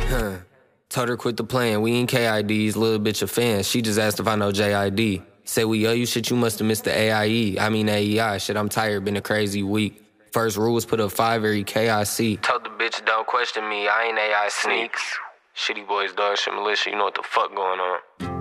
Told her quit the playing. We ain't KIDs, little bitch a fan. She just asked if I know JID. Say we owe you shit, you must have missed the AIE. I mean AEI. Shit, I'm tired, been a crazy week. First rule was put up 5 every KIC. Told the bitch don't question me, I ain't AI sneaks. Shitty boys, dog shit militia, you know what the fuck going on.